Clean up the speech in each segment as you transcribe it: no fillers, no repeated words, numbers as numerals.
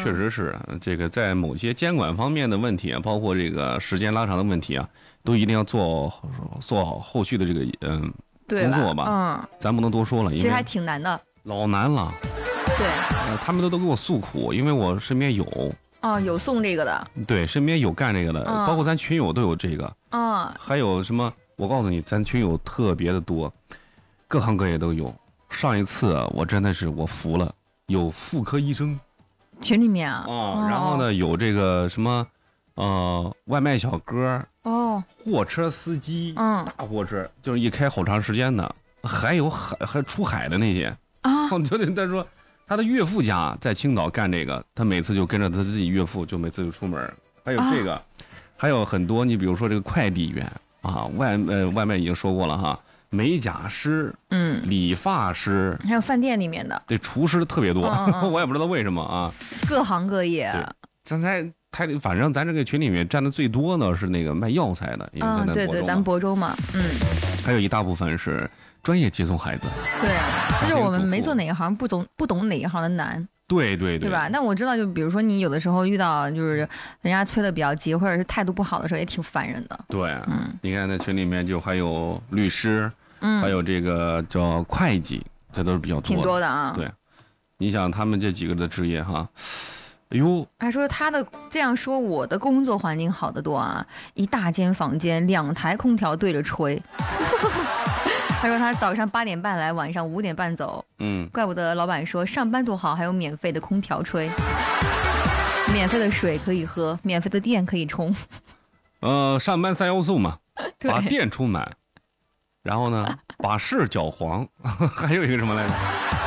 确实是这个在某些监管方面的问题啊，包括这个时间拉长的问题啊，都一定要做好后续的这个工作吧。咱不能多说了，因为其实还挺难的， 老难了。 对， 他们都给我诉苦，因为我身边有。 有送这个的。 对，身边有干这个的，包括咱群友都有这个。还有什么？我告诉你，咱群友特别的多，各行各业都有。上一次我真的是我服了，有妇科医生。 群里面然后呢，有这个什么，外卖小哥，货车司机，大货车就是一开好长时间的，还有还出海的那些就是他说他的岳父家在青岛干这个，他每次就跟着他自己岳父，就每次就出门。还有这个，还有很多，你比如说这个快递员外卖已经说过了哈。美甲师，理发师， 还有饭店里面的， 对，厨师特别多，我也不知道为什么啊。 各行各业， 反正咱这个群里面占的最多的是那个卖药材的，因为咱对，咱亳州嘛， 还有一大部分是专业接送孩子。 对，就是我们没做哪一行，不懂哪一行的难。对吧？但我知道，就比如说你有的时候遇到就是人家催的比较急，或者是态度不好的时候，也挺烦人的。 对，你看在群里面就还有律师，还有这个叫会计，这都是比较多的， 挺多的啊。 对，你想他们这几个的职业哈，哎呦， 还说这样说我的工作环境好得多啊，一大间房间，2台空调对着吹。他说他早上8点半来，晚上5点半走。怪不得老板说上班多好，还有免费的空调吹，免费的水可以喝，免费的电可以充。 上班3要素嘛，把电充满，然后呢，把事搅黄，还有一个什么来着？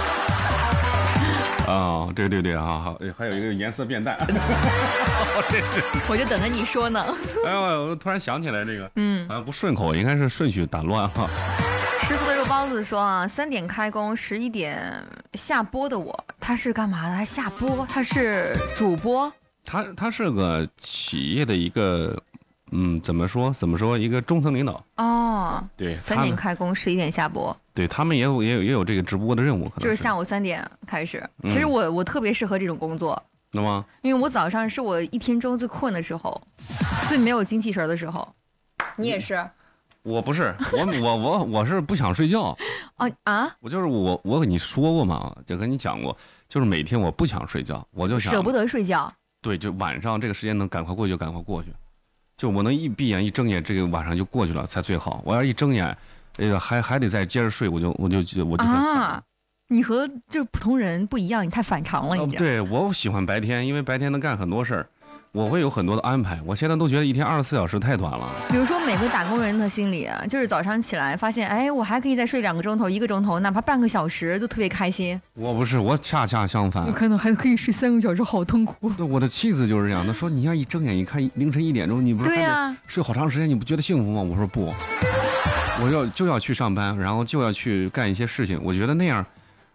对啊，还有一个颜色变淡。 我就等着你说呢。 哎呦，我突然想起来这个，好像不顺口，应该是顺序打乱哈。 吃醋的肉包子说3点开工，11点下播的我，他是干嘛的？他下播？他是主播？ 他是个企业的一个，怎么说一个中层领导。对 ，3点开工，11点下播。 对，他们也有这个直播的任务，可能就是下午3点开始。其实我特别适合这种工作。 那么， 因为我早上是我一天中最困的时候，最没有精气神的时候。你也是？ 我不是，我是不想睡觉。我就是我跟你说过嘛，就跟你讲过，就是每天我不想睡觉，我就想舍不得睡觉。 对，就晚上这个时间能赶快过去就赶快过去，就我能一闭眼一睁眼，这个晚上就过去了才最好。我要一睁眼，还得再接着睡，我就你和就是普通人不一样，你太反常了，你对，我喜欢白天，因为白天能干很多事儿。我会有很多的安排，我现在都觉得一天24小时太短了。 比如说每个打工人的心里就是早上起来发现，我还可以再睡2个钟头、1个钟头，哪怕半个小时，就特别开心。 我不是，我恰恰相反， 我可能还可以睡3个小时，好痛苦。 我的妻子就是这样，她说你要一睁眼一看凌晨1点钟，你不是还得睡好长时间，你不觉得幸福吗？我说不，我就要去上班，然后就要去干一些事情，我觉得那样，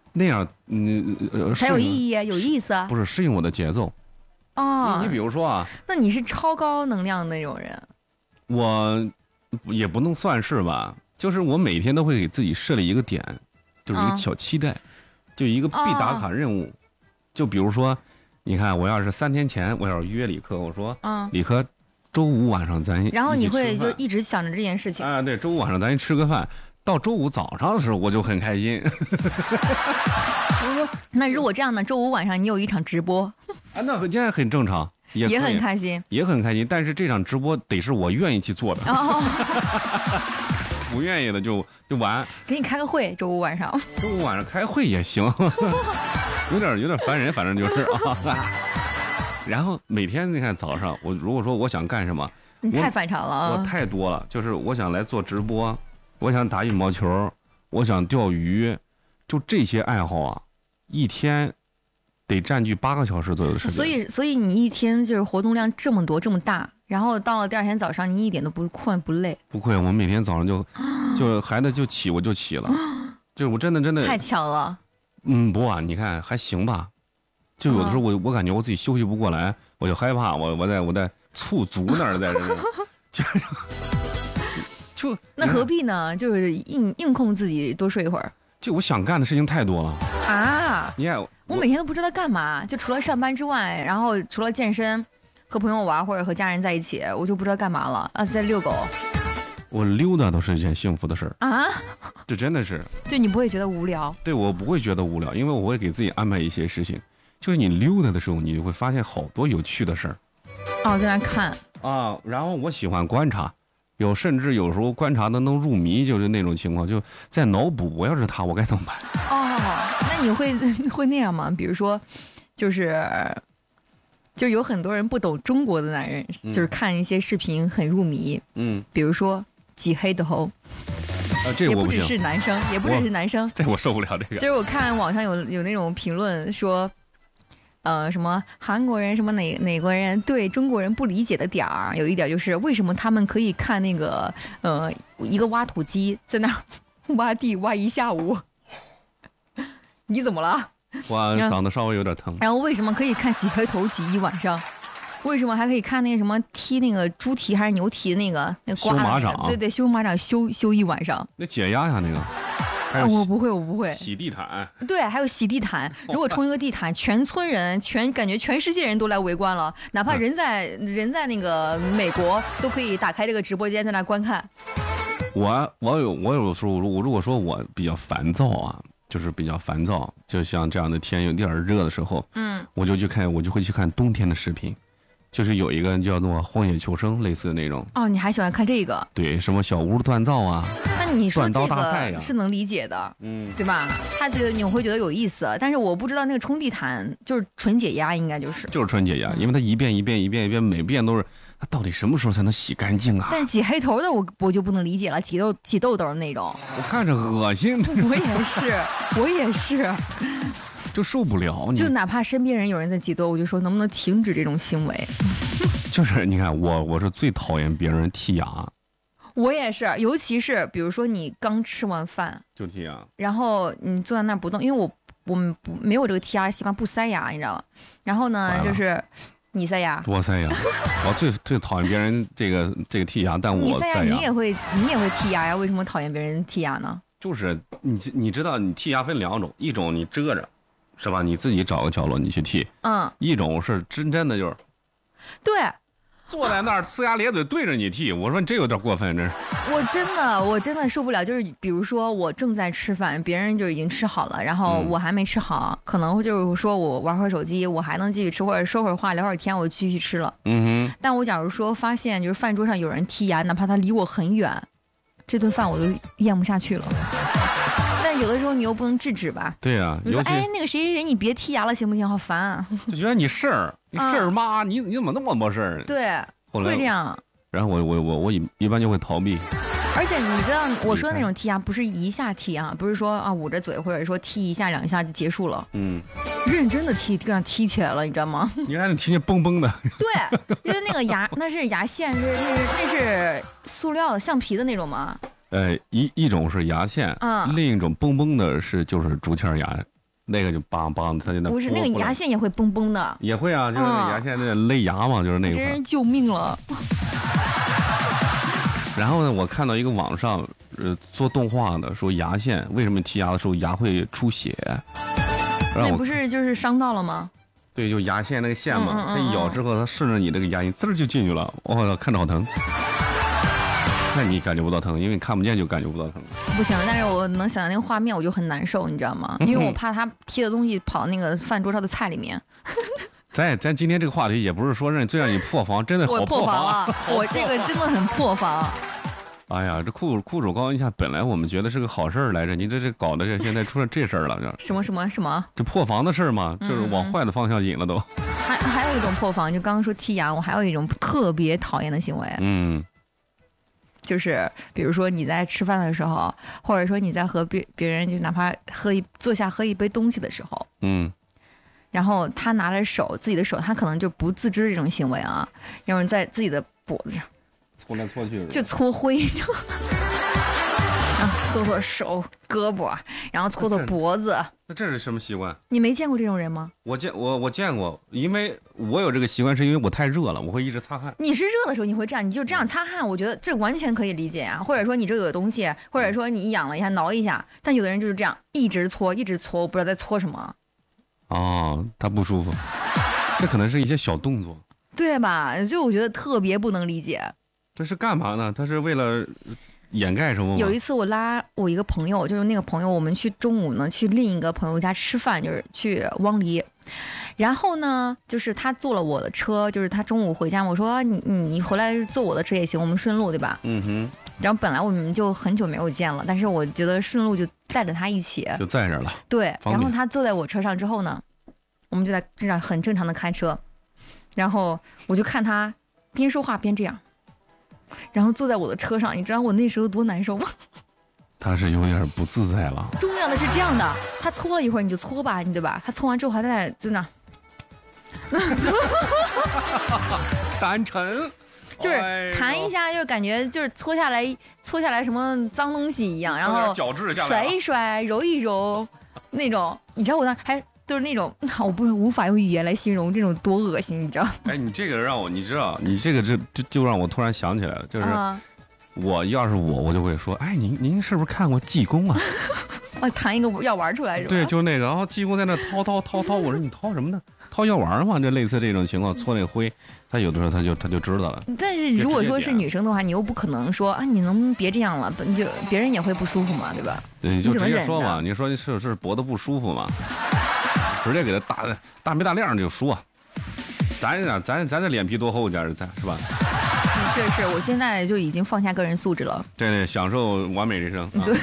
才有意义，有意思。 不是适应我的节奏。你比如说那你是超高能量的那种人？ 我也不能算是吧，就是我每天都会给自己设立一个点，就是一个小期待，就一个必打卡任务。就比如说，你看，我要是3天前我要是约李科，我说，李科，周5晚上咱， 然后你会就一直想着这件事情对，周5晚上咱吃个饭，到周5早上的时候我就很开心。 那如果这样呢？周5晚上你有一场直播那现在很正常， 也很开心， 也很开心。但是这场直播得是我愿意去做的，不愿意的就完。 给你开个会，周5晚上。 周5晚上开会也行，有点烦人，反正就是然后每天你看早上，我如果说我想干什么， 你太反常了我太多了。就是我想来做直播，我想打羽毛球，我想钓鱼，就这些爱好一天得占据8个小时左右的时间。 所以你一天就是活动量这么多这么大，然后到了第2天早上你一点都不困不累？ 不困，我每天早上就孩子就起我就起了，就是我真的太巧了。 不你看还行吧，就有的时候我感觉我自己休息不过来，我就害怕，我在促足那儿在这就那何必呢？就是硬控自己多睡一会儿。 就我想干的事情太多了。 啊！ 你看， 我每天都不知道干嘛，就除了上班之外，然后除了健身、和朋友玩或者和家人在一起，我就不知道干嘛了啊，在遛狗。 我溜达都是一件幸福的事儿啊！ 这真的是， 对你不会觉得无聊？ 对我不会觉得无聊，因为我会给自己安排一些事情。就是你溜达的时候，你就会发现好多有趣的事儿。 哦，在那看啊，然后我喜欢观察，甚至有时候观察的能入迷，就是那种情况，就在脑补我要是他，我该怎么办？ 哦，那你会那样吗？比如说，就有很多人不懂中国的男人，就是看一些视频很入迷。比如说挤黑头。 这个我不行。 也不只是男生，也不只是男生。 这我受不了这个。 就是我看网上有那种评论说，什么韩国人什么哪国人对中国人不理解的点儿，有一点就是为什么他们可以看那个一个挖土机在那挖地挖一下午。你怎么了？ 我嗓子稍微有点疼。 然后为什么可以看挤黑头挤一晚上？为什么还可以看那个什么踢那个猪蹄还是牛蹄那个修马掌？ 对，修马掌修一晚上。 那解压呀那个。 我不会。 洗地毯。 对，还有洗地毯。如果冲一个地毯，全村人感觉全世界人都来围观了，哪怕人在那个美国都可以打开这个直播间在那观看。 我有时候如果说我比较烦躁啊。就是比较烦躁，就像这样的天有点热的时候，我就会去看冬天的视频，就是有一个叫做《荒野求生》类似的那种。 哦，你还喜欢看这个？ 对，什么小屋锻造啊， 那你说这个是能理解的，对吧？他觉得你会觉得有意思，但是我不知道那个冲地毯就是纯解压，应该就是纯解压，因为它一遍一遍，每遍都是。它到底什么时候才能洗干净啊？ 但是挤黑头的我就不能理解了，挤痘痘那种， 我看着恶心。 我也是， 就受不了。 就哪怕身边人有人在挤痘，我就说能不能停止这种行为。 就是你看我是最讨厌别人剔牙。 我也是，尤其是比如说你刚吃完饭就剔牙， 然后你坐在那儿不动，因为我们没有这个剔牙习惯，不塞牙，你知道吗？然后呢，就是。你塞牙， 我塞牙，我最讨厌别人这个剔牙，但我塞牙。 你也会剔牙呀？为什么讨厌别人剔牙呢？ 就是你知道，你剔牙分两种，一种你遮着，是吧？你自己找个角落你去剔。一种是真的就是， 对。 坐在那儿呲牙咧嘴对着你剔，我说你这有点过分，真是。 我真的受不了，就是比如说我正在吃饭，别人就已经吃好了，然后我还没吃好，可能就是说我玩会儿手机，我还能继续吃，或者说会儿话聊会儿天，我就继续吃了。但我假如说发现就是饭桌上有人剔牙，哪怕他离我很远，这顿饭我都咽不下去了。但有的时候你又不能制止吧？ 对呀， 你说那个谁你别剔牙了行不行？好烦啊！ 就觉得你事儿妈，你怎么那么多事儿？ 对，会这样。 然后我一般就会逃避。 而且你知道我说的那种剔牙不是一下剔啊，不是说啊捂着嘴或者说剔一下两下就结束了。认真的剔，这样剔起来了，你知道吗？ 你看你剔起嘣嘣的。 对，因为那个那是牙线，那是塑料的橡皮的那种吗？ 一种是牙线，另一种嘣嘣的就是竹签牙，那个就梆梆的，它就那不是那个牙线也会嘣嘣的， 也会啊，就是那牙线那勒牙嘛，就是那个。 真是救命了！ 然后呢，我看到一个网上做动画的说牙线为什么剔牙的时候牙会出血？ 那不是就是伤到了吗？ 对，就牙线那个线嘛，它一咬之后，它顺着你这个牙龈滋儿就进去了，我看着好疼。那你感觉不到疼，因为你看不见就感觉不到疼。 不行，但是我能想象那个画面，我就很难受，你知道吗？因为我怕他踢的东西跑那个饭桌上的菜里面。 咱今天这个话题也不是说最让你破防，真的好破防啊！我这个真的很破防。 哎呀，这苦主高一下，本来我们觉得是个好事儿来着，你这搞的现在出了这事儿了， 什么？ 这破防的事儿嘛，就是往坏的方向引了都。 还有一种破防，就刚刚说剔牙，我还有一种特别讨厌的行为。就是比如说你在吃饭的时候，或者说你在和别人就哪怕坐下喝一杯东西的时候，然后他拿着自己的手，他可能就不自知这种行为啊，然后在自己的脖子上搓来搓去， 就搓灰， 搓搓手、胳膊，然后搓搓脖子。 那这是什么习惯？ 你没见过这种人吗？ 我见过，因为我有这个习惯，是因为我太热了，我会一直擦汗。 你是热的时候你会这样，你就这样擦汗，我觉得这完全可以理解啊。或者说你这有东西，或者说你痒了一下挠一下，但有的人就是这样一直搓，我不知道在搓什么。 哦，他不舒服，这可能是一些小动作， 对吧？就我觉得特别不能理解。 这是干嘛呢？他是为了掩盖什么吗？ 有一次我拉我一个朋友，就是那个朋友，我们去中午呢去另一个朋友家吃饭，就是去汪黎。然后呢，就是他坐了我的车，就是他中午回家，我说你回来坐我的车也行，我们顺路对吧？ 嗯哼。 然后本来我们就很久没有见了，但是我觉得顺路就带着他一起， 就在这儿了。 对，然后他坐在我车上之后呢，我们就在这样很正常的开车，然后我就看他边说话边这样。然后坐在我的车上，你知道我那时候多难受吗？ 他是有点不自在了。 重要的是这样的，他搓了一会儿你就搓吧，你对吧？他搓完之后还在就那， 单沉， 就是弹一下，就是感觉就是搓下来什么脏东西一样，然后甩一甩，揉一揉，那种。你知道我当时还。就是那种，我无法用语言来形容这种多恶心，你知道？ 哎，你这个让我，你知道，你这个就让我突然想起来了，就是我要是我就会说，哎，您是不是看过济公啊？ 弹一个药丸出来是吧？ 对，就那个，然后济公在那掏，我说你掏什么呢？掏药丸嘛，这类似这种情况，搓那灰，他有的时候他就知道了。 但是如果说是女生的话，你又不可能说啊，你能不能别这样了？就别人也会不舒服嘛，对吧？ 你就直接说嘛，你说是脖子不舒服嘛。直接给他大没大亮就说，咱这脸皮多厚点儿，是吧？ 是，我现在就已经放下个人素质了。 对，享受完美人生。 对，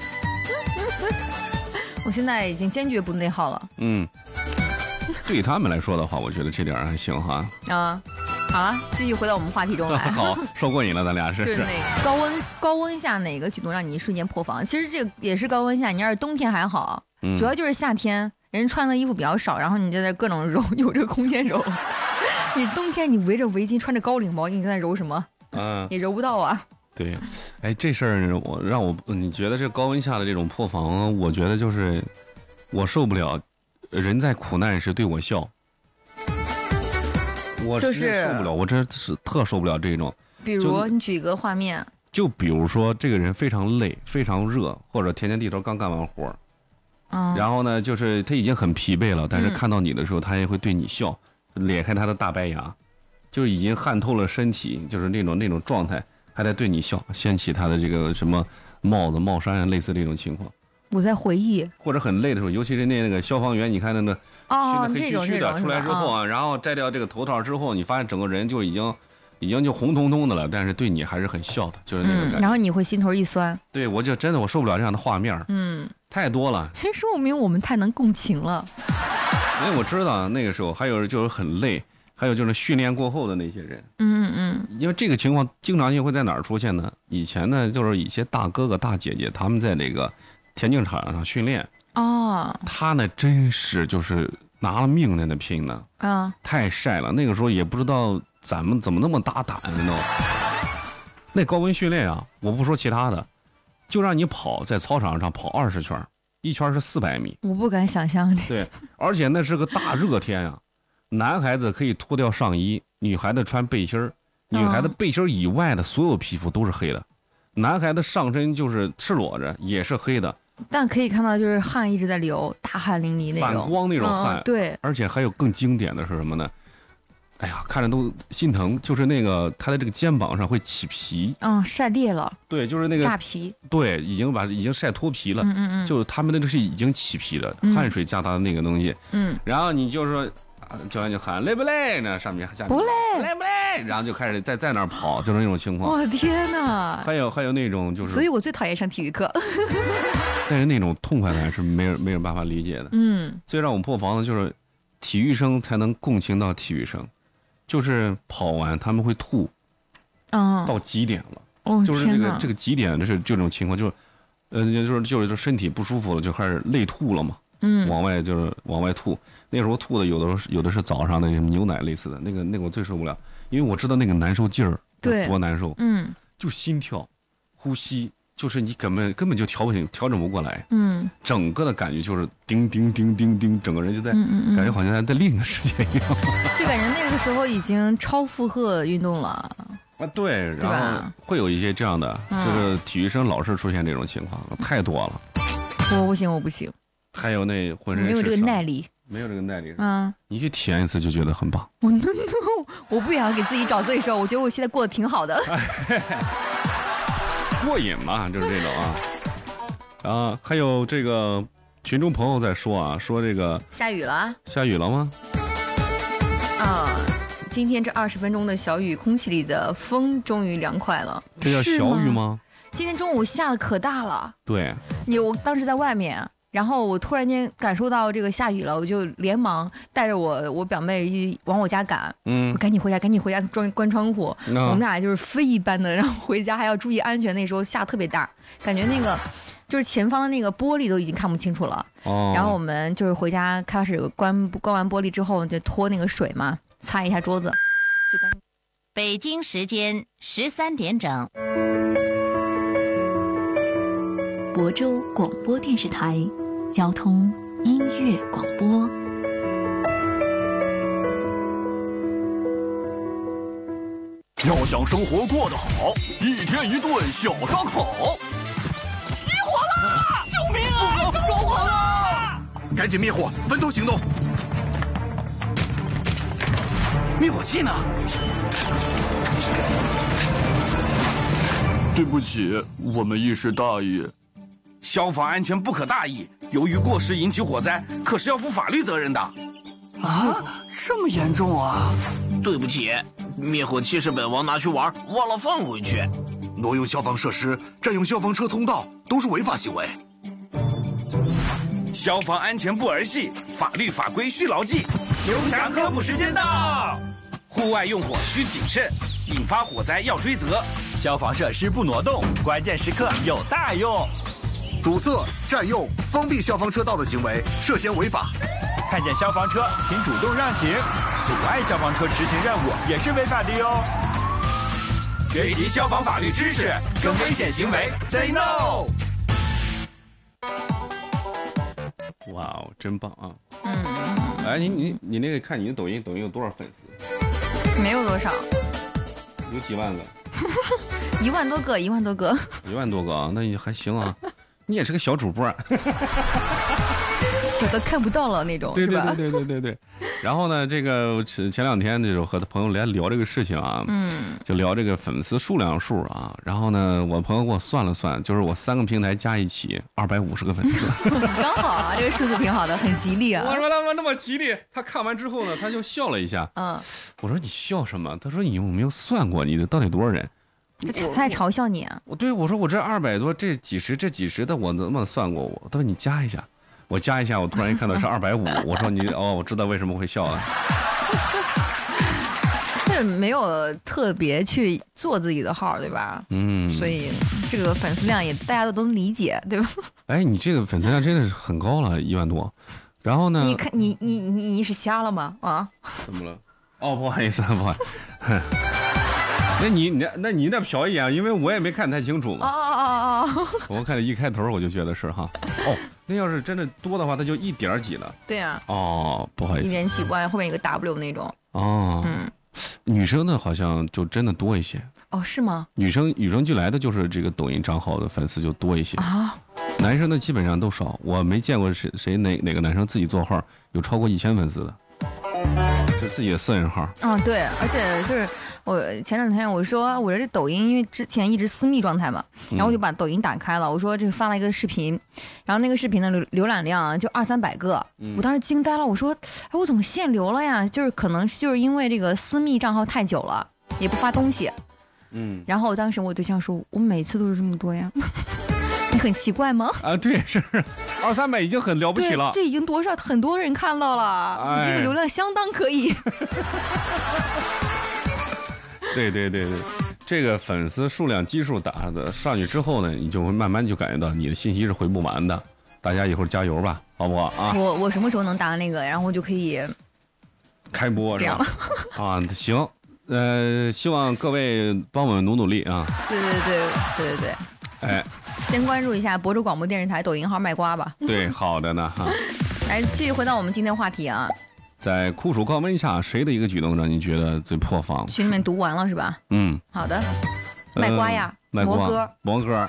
我现在已经坚决不内耗了。 嗯，对他们来说的话，我觉得这点还行哈。 啊，好了，继续回到我们话题中来。 好，说过瘾了，咱俩是。 就是那个高温下哪个举动让你瞬间破防？其实这个也是高温下，你要是冬天还好，主要就是夏天。人穿的衣服比较少，然后你就在各种揉，有这个空间揉。你冬天你围着围巾，穿着高领毛衣，你在揉什么？也揉不到啊。 对，哎，这事儿你觉得这高温下的这种破防，我觉得就是我受不了，人在苦难时对我笑，我就是受不了，我真是特受不了这种。 比如你举个画面， 就比如说这个人非常累，非常热，或者天天地头刚干完活。然后呢，就是他已经很疲惫了，但是看到你的时候，他也会对你笑，咧开他的大白牙，就是已经汗透了身体，就是那种状态，还在对你笑，掀起他的这个什么帽子、帽衫啊，类似这种情况。 我在回忆，或者很累的时候，尤其是那个消防员，你看那个熏得黑黢黢的出来之后啊，然后摘掉这个头套之后，你发现整个人就已经就红彤彤的了，但是对你还是很笑的，就是那个感觉。 然后你会心头一酸。 对，我就真的我受不了这样的画面。太多了。 其实说明我们太能共情了。 因为我知道那个时候还有就是很累，还有就是训练过后的那些人。因为这个情况经常性会在哪儿出现呢？以前呢，就是一些大哥哥大姐姐他们在这个田径场上训练。他呢真是就是拿了命在那拼呢。太晒了，那个时候也不知道咱们怎么那么大胆，你知道吗？那高温训练啊，我不说其他的，就让你在操场上跑20圈，一圈是400米。 我不敢想象。 对，而且那是个大热天啊，男孩子可以脱掉上衣，女孩子穿背心儿，女孩子背心以外的所有皮肤都是黑的，男孩子上身就是赤裸着，也是黑的。 但可以看到就是汗一直在流，大汗淋漓那种， 反光那种汗。 对， 而且还有更经典的是什么呢？哎呀，看着都心疼，就是那个他的这个肩膀上会起皮， 晒裂了。对， 就是那个炸皮。 对，已经晒脱皮了。就是他们那个是已经起皮了，汗水夹杂的那个东西。然后你就说，教练就喊累不累呢？上面下面不累， 累不累？然后就开始在那儿跑，就是那种情况。 我的天哪！ 还有那种就是， 所以我最讨厌上体育课。 但是那种痛快感是没人办法理解的。最让我破防的就是体育生才能共情到体育生。就是跑完他们会吐，到极点了，就是这个极点就是这种情况，就是身体不舒服了，就开始累吐了嘛，往外吐。那时候吐的有的是早上的牛奶类似的，那个我最受不了，因为我知道那个难受劲儿多难受，就心跳、呼吸就是你根本就调整不过来，整个的感觉就是叮叮叮叮叮，整个人就在，感觉好像在另一个世界一样， 就感觉那个时候已经超负荷运动了啊，对，然后会有一些这样的，就是体育生老是出现这种情况，太多了。 我不行。 还有那浑身没有这个耐力， 没有这个耐力，你去体验一次就觉得很棒。 我不想给自己找罪受，我觉得我现在过得挺好的。 过瘾嘛，就是这种啊。还有这个群众朋友在说说这个下雨了吗？ 今天这20分钟的小雨，空气里的风终于凉快了。 这叫小雨吗？ 今天中午下的可大了。 对， 我当时在外面，然后我突然间感受到这个下雨了，我就连忙带着我表妹往我家赶，我赶紧回家，关窗户。我们俩就是飞一般的，然后回家还要注意安全。那时候下特别大，感觉那个就是前方的那个玻璃都已经看不清楚了。然后我们就是回家开始关完玻璃之后，就拖那个水嘛，擦一下桌子。 北京时间13点整。 亳州广播电视台交通音乐广播。 要想生活过得好，一天一顿小烧烤。 起火了！救命啊！着火了！ 赶紧灭火，分头行动。 灭火器呢？对不起，我们一时大意。 消防安全不可大意，由于过失引起火灾，可是要负法律责任的。 啊，这么严重啊！ 对不起，灭火器是本王拿去玩，忘了放回去。 挪用消防设施、占用消防车通道都是违法行为。 消防安全不儿戏，法律法规需牢记。刘翔科普时间到，户外用火需谨慎，引发火灾要追责。 消防设施不挪动，关键时刻有大用。 阻塞、占用、封闭消防车道的行为涉嫌违法。 看见消防车，请主动让行。阻碍消防车执行任务也是违法的哟。 学习消防法律知识，跟危险行为 say no。 哇哦，真棒啊！哎，你那个看你的抖音有多少粉丝？ 没有多少， 有几万个 ？1万多个，1万多个 ，1万多个啊，那也还行啊。你也是个小主播， 小的看不到了那种， 对。然后呢，这个前2天这种和朋友来聊这个事情啊，就聊这个粉丝数量数啊。然后呢，我朋友给我算了算，就是我3个平台加一起250个粉丝， 刚好啊，这个数字挺好的，很吉利啊。 我说他们那么吉利，他看完之后呢，他就笑了一下。我说你笑什么？他说你有没有算过你的到底多少人？ 他在嘲笑你啊！ 我说我这200多，这几十的，我怎么算过我？他说你加一下，我加一下，我突然一看到是250，我说你我知道为什么会笑了。 这没有特别去做自己的号，对吧？所以这个粉丝量也大家都能理解，对吧？ 哎，你这个粉丝量真的是很高了，1万多。然后呢？ 你看你是瞎了吗？啊？ 怎么了？不好意思，不好意思。那你再瞟一眼，因为我也没看太清楚嘛。我看一开头我就觉得是哈。那要是真的多的话，它就1点几了。 对啊。 不好意思。 1点几万，后面有个 W 那种。 女生的好像就真的多一些。 是吗？ 女生进来的就是这个抖音账号的粉丝就多一些啊。男生的基本上都少，我没见过谁哪个男生自己做号有超过1000粉丝的。就自己的私人号。 对，而且就是我前2天我说我这抖音因为之前一直私密状态嘛，然后我就把抖音打开了，我说这发了一个视频，然后那个视频的浏览量就200-300个，我当时惊呆了，我说我怎么限流了呀？就是可能就是因为这个私密账号太久了，也不发东西。然后当时我对象说，我每次都是这么多呀。你很奇怪吗？ 对，是200-300已经很了不起了。 这已经多少很多人看到了，你这个流量相当可以。 对，这个粉丝数量基数打的上去之后呢，你就会慢慢就感觉到你的信息是回不完的。大家一会儿加油吧，好不好啊？ 我什么时候能达那个，然后我就可以开播是吧？行，希望各位帮我们努力啊。 对。 哎。 先关注一下亳州广播电视台抖音号卖瓜吧。 对，好的呢哈。 来，继续回到我们今天话题啊。 在酷暑高温下，谁的一个举动让你觉得最破防？ 群里面读完了是吧？好的。卖瓜呀， 摩哥。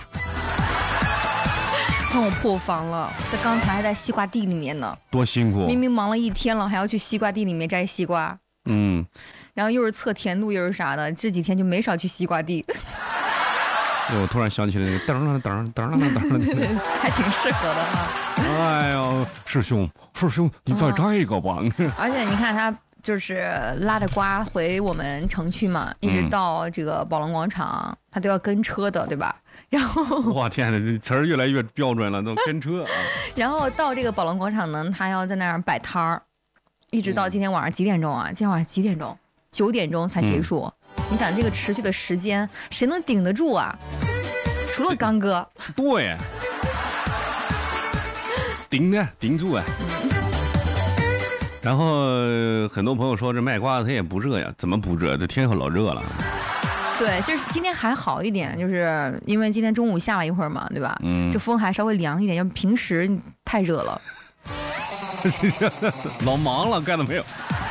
让我破防了，他刚才还在西瓜地里面呢， 多辛苦！ 明明忙了一天了，还要去西瓜地里面摘西瓜。然后又是测甜度，又是啥的，这几天就没少去西瓜地。 我突然想起来那个噔噔噔噔噔， 还挺适合的哈。 哎呦，师兄，你再摘一个吧。 而且你看他就是拉着瓜回我们城区嘛，一直到这个宝龙广场，他都要跟车的，对吧？然后哇天哪，这词儿越来越标准了，都跟车。 然后到这个宝龙广场呢，他要在那儿摆摊儿，一直到今天晚上几点钟啊？今天晚上几点钟？9点钟才结束。你想这个持续的时间，谁能顶得住啊？除了刚哥。 对。顶住啊！然后很多朋友说这卖瓜的他也不热呀，怎么不热？这天可老热了。 对，就是今天还好一点，就是因为今天中午下了一会儿嘛，对吧？这风还稍微凉一点，要平时太热了。 老忙了，干了没有？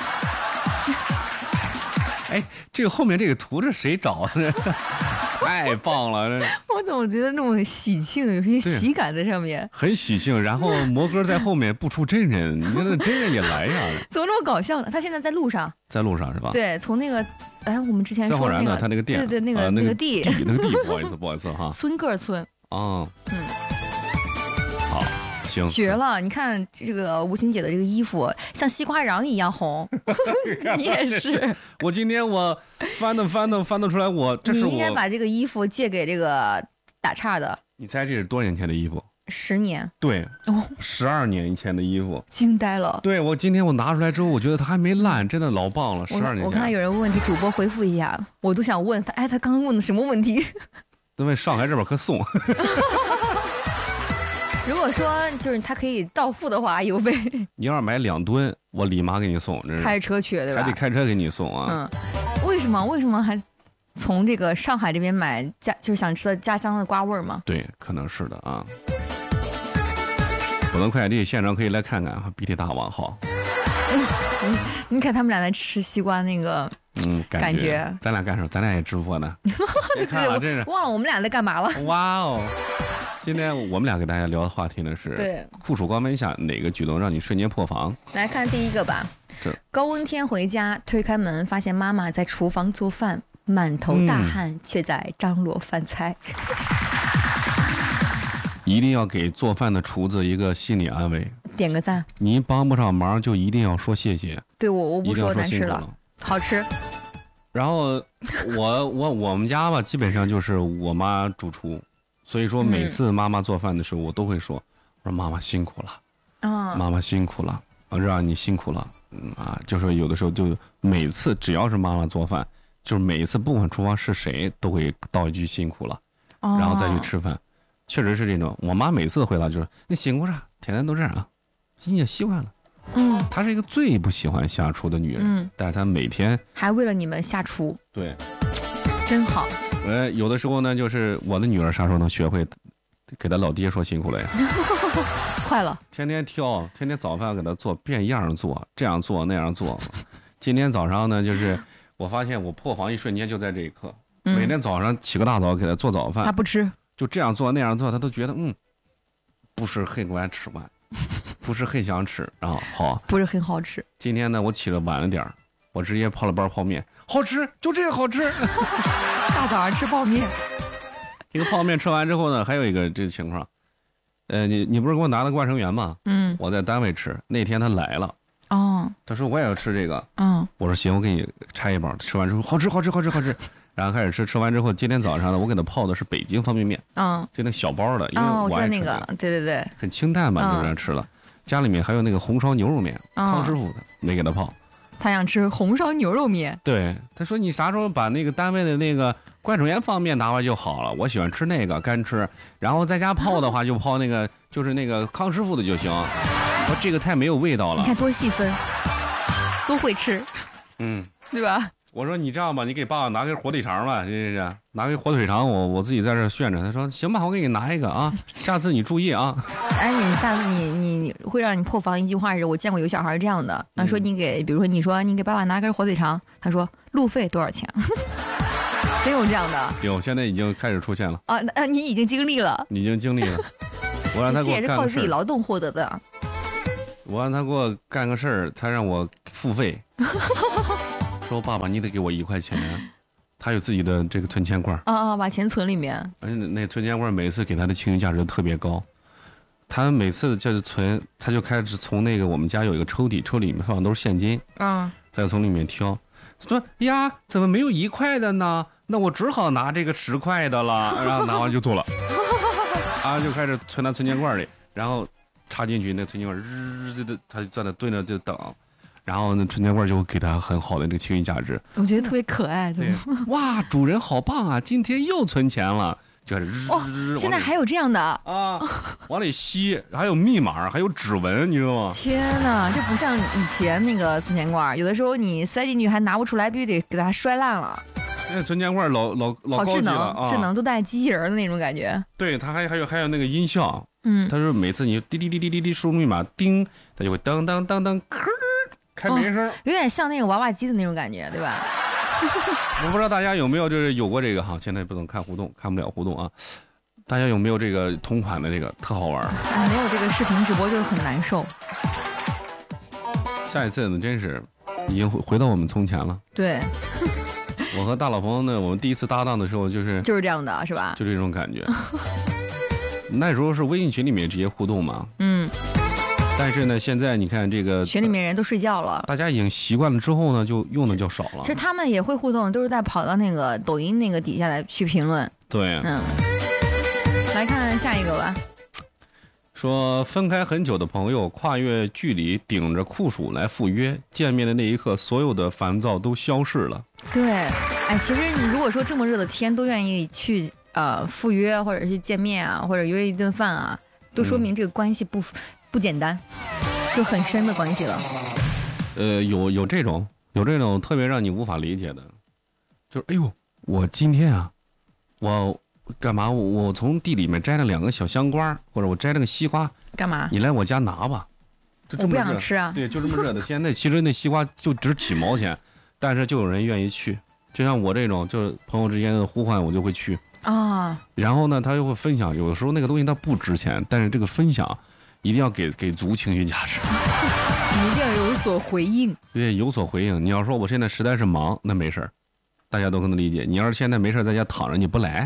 哎，这个后面这个图是谁找的？太棒了！ 我怎么觉得那么喜庆，有些喜感在上面， 很喜庆。然后摩哥在后面不出真人，你看那真人也来呀？ 怎么那么搞笑呢？他现在在路上， 是吧？ 对，从那个我们之前说那个他那个店， 对那个地， 不好意思哈。 村个村。 好。行， 绝了！你看这个吴昕姐的这个衣服像西瓜瓤一样红，你也是。 我今天翻得出来，这是我。 你应该把这个衣服借给这个打岔的。 你猜这是多少年前的衣服 ？10年。 对，12年以前的衣服。 惊呆了！ 对，我今天我拿出来之后，我觉得它还没烂，真的老棒了。12年前。 我看有人问问题，主播回复一下，我都想问他，他刚刚问的什么问题？ 因为上海这边可送。 如果说就是他可以到付的话，邮费。 你要是买2吨，我立马给你送。 开车去对吧？ 还得开车给你送啊。 为什么还从这个上海这边买就是想吃的家乡的瓜味儿吗？ 对，可能是的啊。普通快递现场可以来看看，鼻涕大王好。 你看他们俩在吃西瓜那个感觉。 咱俩干什么？咱俩也直播呢。别看了，真是忘了我们俩在干嘛了。 哇哦！今天我们俩给大家聊的话题呢是： 对， 酷暑高温下哪个举动让你瞬间破防？ 来看第一个吧。高温天回家，推开门发现妈妈在厨房做饭，满头大汗，却在张罗饭菜。 一定要给做饭的厨子一个心理安慰， 点个赞。 你帮不上忙就一定要说谢谢。 对，我不说难吃了，好吃。 然后我们家吧，基本上就是我妈主厨。所以说每次妈妈做饭的时候，我都会说：“我说妈妈辛苦了，妈妈辛苦了，让你辛苦了，就是有的时候就每次只要是妈妈做饭，就是每一次不管厨房是谁，都会道一句辛苦了，然后再去吃饭。确实是这种。我妈每次的回答就是：你辛苦啥？天天都这样啊，你也习惯了。她是一个最不喜欢下厨的女人，但是她每天还为了你们下厨， 对， 真好。 有的时候呢，就是我的女儿啥时候能学会给她老爹说辛苦了呀？ 快了， 天天挑，天天早饭给她做，变样做，这样做那样做。今天早上呢，就是我发现我破防一瞬间就在这一刻。每天早上起个大早给她做早饭， 她不吃， 就这样做那样做，她都觉得不是很爱吃饭，不是很想吃，然后好， 不是很好吃。 今天呢，我起了晚了点儿，我直接泡了包泡面，好吃，就这个好吃。 大早上吃泡面， 一个泡面吃完之后呢，还有一个这个情况，你不是给我拿了冠生园吗？我在单位吃，那天他来了，他说我也要吃这个，我说行，我给你拆一包，吃完之后好吃，然后开始吃，吃完之后今天早上呢，我给他泡的是北京方便面，就那小包的，因为我爱吃那个，对， 很清淡嘛，就这样吃了，家里面还有那个红烧牛肉面，康师傅的没给他泡。 他想吃红烧牛肉面， 对，他说你啥时候把那个单位的那个冠生园方便面拿回来就好了，我喜欢吃那个干吃，然后在家泡的话就泡那个就是那个康师傅的就行，我说这个太没有味道了。 你看多细分，多会吃， 对吧？ 我说你这样吧，你给爸爸拿根火腿肠吧，这拿根火腿肠，我自己在这炫着。他说行吧，我给你拿一个啊，下次你注意啊。 哎，你下次你会让你破防一句话是，我见过有小孩这样的，说你给，比如说你说你给爸爸拿根火腿肠，他说路费多少钱？真有这样的？ 有，现在已经开始出现了啊！你已经经历了， 已经经历了。我让他给我干个事，这也是靠自己劳动获得的。 我让他给我干个事儿，才让我付费。说爸爸，你得给我1块钱。他有自己的这个存钱罐把钱存里面。 而且那存钱罐每次给他的情绪价值特别高。他每次就是存，他就开始从那个我们家有一个抽屉，抽屉里面放的都是现金。再从里面挑。说呀，怎么没有1块的呢？那我只好拿这个10块的了。然后拿完就走了。就开始存到存钱罐里，然后插进去，那存钱罐他就在那蹲着就等，然后那存钱罐就会给他很好的这个情绪价值。 我觉得特别可爱，对哇，主人好棒啊，今天又存钱了，就是现在还有这样的啊，往里吸，还有密码，还有指纹，你知道吗？ 天哪，这不像以前那个存钱罐，有的时候你塞进去还拿不出来，必须得给它摔烂了。 那存钱罐老高级了， 智能都带机器人的那种感觉。 对，它还有那个音效，它说每次你滴滴滴滴滴滴输入密码，叮，它就会当当当当，开门声， 有点像那个娃娃机的那种感觉，对吧？ 我不知道大家有没有就是有过这个哈，现在不能看互动，看不了互动啊。大家有没有这个同款的这个特好玩？ 没有这个视频直播就是很难受。 下一次呢，真是已经回到我们从前了。 对。 我和大老彭呢，我们第一次搭档的时候就是这样的，是吧？ 就这种感觉。那时候是微信群里面直接互动嘛。但是呢，现在你看这个群里面人都睡觉了， 大家已经习惯了之后呢，就用的就少了。 其实他们也会互动，都是在跑到那个抖音那个底下来去评论。 对， 来看下一个吧。 说分开很久的朋友跨越距离，顶着酷暑来赴约，见面的那一刻，所有的烦躁都消逝了。 对，哎，其实你如果说这么热的天都愿意去赴约或者是见面啊，或者约一顿饭啊，都说明这个关系不简单，就很深的关系了。 有这种特别让你无法理解的，就是哎呦，我今天啊，我干嘛？我从地里面摘了2个小香瓜，或者我摘了个西瓜， 干嘛？ 你来我家拿吧。 我不想吃啊。 对，就这么热的天，那其实那西瓜就值几毛钱，但是就有人愿意去。就像我这种，就是朋友之间的呼唤，我就会去啊。 然后呢，他又会分享，有的时候那个东西它不值钱，但是这个分享一定要给足情绪价值。 你一定要有所回应。 对，有所回应。你要说我现在实在是忙，那没事儿。大家都可能理解。你要是现在没事在家躺着，你不来，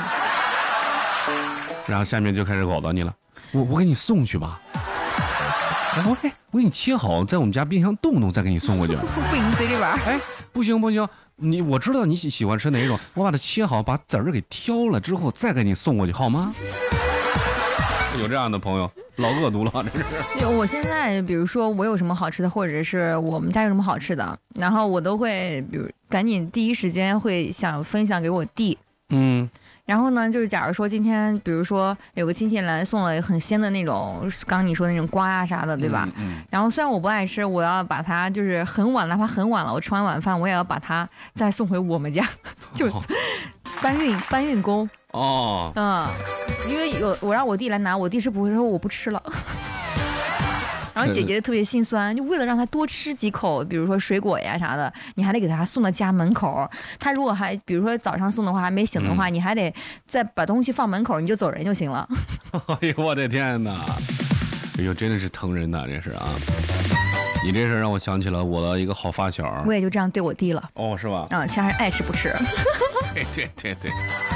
然后下面就开始搞到你了。我给你送去吧。然后我给你切好，在我们家冰箱冻冻，再给你送过去。 不行，随便玩。 哎，不行，我知道你喜欢吃哪一种，我把它切好，把籽儿给挑了之后，再给你送过去，好吗？有这样的朋友，老恶毒了，这是。 我现在比如说我有什么好吃的，或者是我们家有什么好吃的，然后我都会比如赶紧第一时间会想分享给我弟。然后呢，就是假如说今天比如说有个亲戚来送了很鲜的那种，刚刚你说的那种瓜啊啥的，对吧？然后虽然我不爱吃，我要把它就是很晚，哪怕很晚了，我吃完晚饭，我也要把它再送回我们家，就搬运工。因为我让我弟来拿，我弟是不会说我不吃了。然后姐姐特别心酸，就为了让他多吃几口，比如说水果呀啥的，你还得给他送到家门口。他如果还比如说早上送的话还没醒的话，你还得再把东西放门口，你就走人就行了。 哎呦我的天哪！哎呦真的是疼人呐，这是啊。你这事让我想起了我的一个好发小。 我也就这样对我弟了。 是吧？ 其实还是爱吃不吃。 对。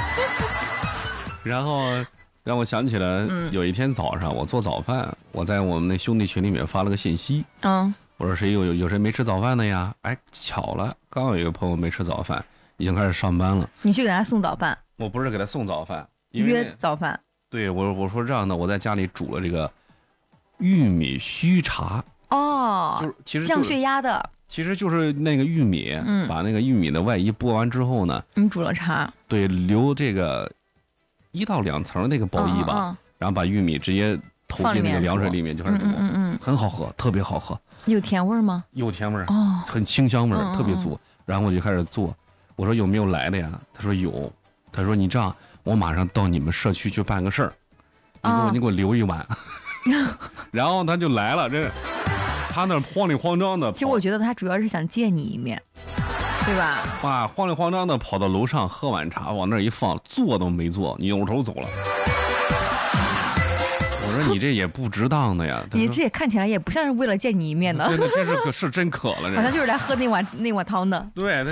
然后让我想起了有一天早上我做早饭，我在我们那兄弟群里面发了个信息。我说谁有谁没吃早饭的呀？哎，巧了，刚有一个朋友没吃早饭，已经开始上班了。你去给他送早饭？ 我不是给他送早饭， 约早饭。 对，我说这样的，我在家里煮了这个玉米须茶。就是其实降血压的。 其实就是那个玉米，把那个玉米的外衣剥完之后呢， 你煮了茶。 对，留这个1到2层那个薄衣吧，然后把玉米直接投进那个凉水里面就开始煮。 很好喝，特别好喝。 有甜味吗？ 有甜味哦，很清香味特别足。然后我就开始做，我说有没有来的呀？他说有，他说你这样，我马上到你们社区去办个事儿，你给我留一碗。然后他就来了，他那慌里慌张的。 其实我觉得他主要是想见你一面。对吧？ 慌里慌张的跑到楼上喝碗茶，往那一放，坐都没坐，扭头走了。我说你这也不值当的呀！ 你这也看起来也不像是为了见你一面的。 对，这是真渴了， 好像就是来喝那碗汤的。 对。